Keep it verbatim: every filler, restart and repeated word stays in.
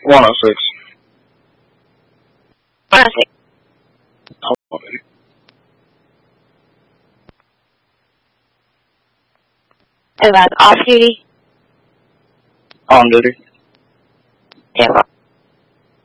one oh six. one oh six. Okay. And that's off duty? On duty. Yeah, well.